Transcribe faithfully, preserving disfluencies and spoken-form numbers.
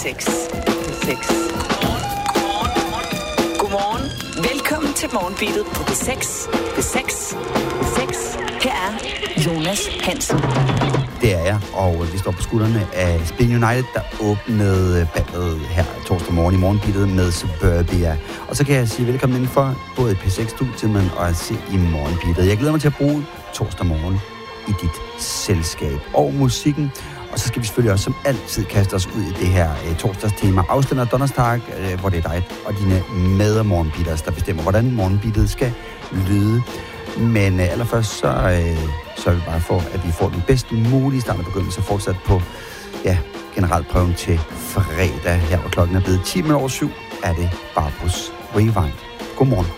seks. P seks. Godmorgen. Velkommen til Morgenbeatet på P seks. P seks. P seks. Her er Jonas Hansen. Det er jeg, og vi står på skuldrene af Spin United, der åbnede ballet her torsdag morgen i Morgenbeatet med Suburbia. Og så kan jeg sige velkommen indenfor både i P seks-studiet, men også i Morgenbeatet. Jeg glæder mig til at bruge torsdag morgen i dit selskab og musikken. Og så skal vi selvfølgelig også som altid kaste os ud i det her eh, torsdagstema. Afslender Donnerstag, eh, hvor det er dig og dine med-morgenbeaters, der bestemmer, hvordan morgenbeatet skal lyde. Men eh, allerførst så eh, sørger vi bare for, at vi får den bedst mulige start og begyndelse fortsat på ja, generalprøven til fredag. Her hvor klokken er blevet ti minutter over syv, er det Barbros Rewind. Godmorgen.